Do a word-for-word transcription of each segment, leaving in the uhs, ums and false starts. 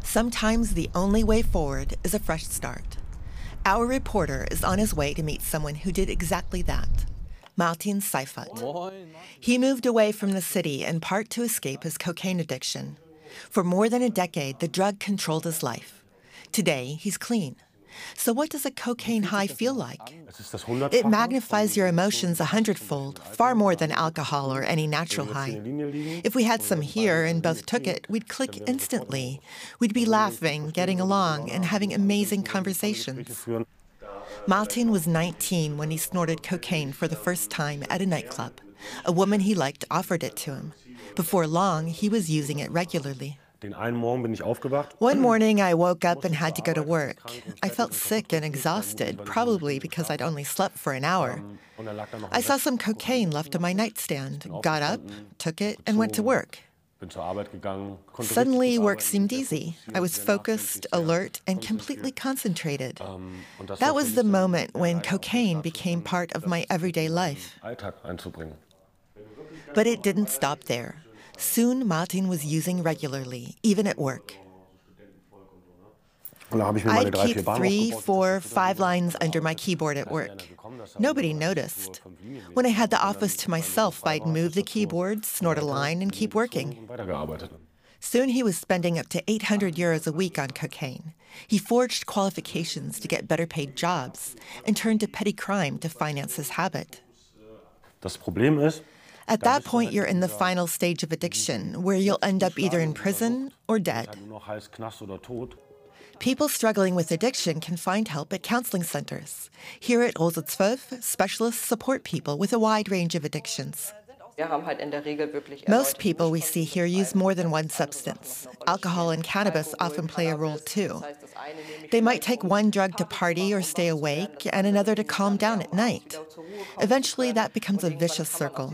Sometimes the only way forward is a fresh start. Our reporter is on his way to meet someone who did exactly that, Martin Seifert. He moved away from the city in part to escape his cocaine addiction. For more than a decade, the drug controlled his life. Today, he's clean. So what does a cocaine high feel like? It magnifies your emotions a hundredfold, far more than alcohol or any natural high. If we had some here and both took it, we'd click instantly. We'd be laughing, getting along, and having amazing conversations. Martin was nineteen when he snorted cocaine for the first time at a nightclub. A woman he liked offered it to him. Before long, he was using it regularly. One morning, I woke up and had to go to work. I felt sick and exhausted, probably because I'd only slept for an hour. I saw some cocaine left on my nightstand, got up, took it, and went to work. Suddenly, work seemed easy. I was focused, alert, and completely concentrated. That was the moment when cocaine became part of my everyday life. But it didn't stop there. Soon, Martin was using regularly, even at work. I'd keep three, four, five lines under my keyboard at work. Nobody noticed. When I had the office to myself, I'd move the keyboard, snort a line, and keep working. Soon he was spending up to eight hundred euros a week on cocaine. He forged qualifications to get better paid jobs and turned to petty crime to finance his habit. At that point, you're in the final stage of addiction, where you'll end up either in prison or dead. People struggling with addiction can find help at counseling centers. Here at Rose zwölf, specialists support people with a wide range of addictions. Most people we see here use more than one substance. Alcohol and cannabis often play a role too. They might take one drug to party or stay awake, and another to calm down at night. Eventually, that becomes a vicious circle.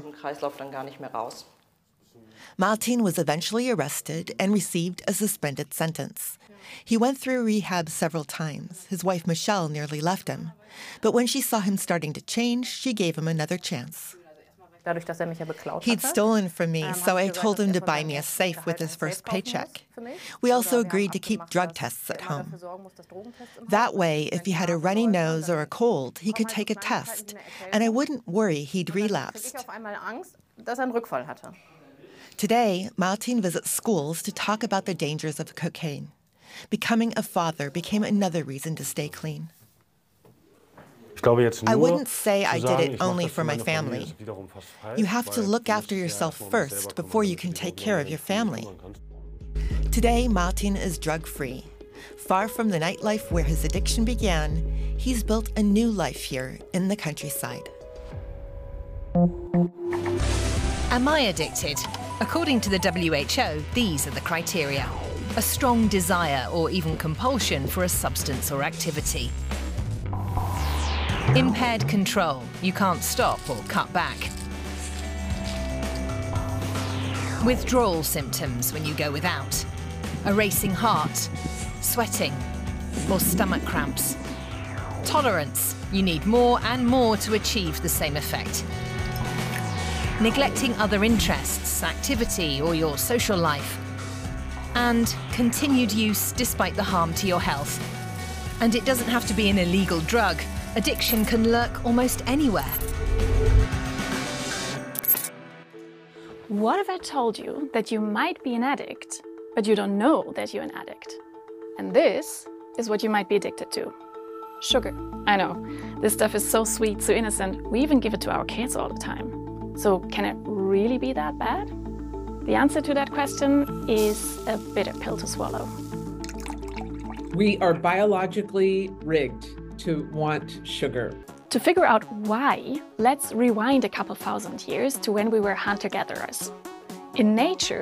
Martin was eventually arrested and received a suspended sentence. He went through rehab several times. His wife, Michelle, nearly left him. But when she saw him starting to change, she gave him another chance. He'd stolen from me, so I told him to buy me a safe with his first paycheck. We also agreed to keep drug tests at home. That way, if he had a runny nose or a cold, he could take a test, and I wouldn't worry he'd relapsed. Today, Martin visits schools to talk about the dangers of cocaine. Becoming a father became another reason to stay clean. I wouldn't say I did it only for my family. You have to look after yourself first before you can take care of your family. Today, Martin is drug-free. Far from the nightlife where his addiction began, he's built a new life here in the countryside. Am I addicted? According to the W H O, these are the criteria. A strong desire or even compulsion for a substance or activity. Impaired control. You can't stop or cut back. Withdrawal symptoms when you go without. A racing heart, sweating, or stomach cramps. Tolerance. You need more and more to achieve the same effect. Neglecting other interests, activity, or your social life. And continued use despite the harm to your health. And it doesn't have to be an illegal drug. Addiction can lurk almost anywhere. What if I told you that you might be an addict, but you don't know that you're an addict? And this is what you might be addicted to. Sugar. I know, this stuff is so sweet, so innocent, we even give it to our kids all the time. So can it really be that bad? The answer to that question is a bitter pill to swallow. We are biologically rigged to want sugar. To figure out why, let's rewind a couple thousand years to when we were hunter-gatherers. In nature,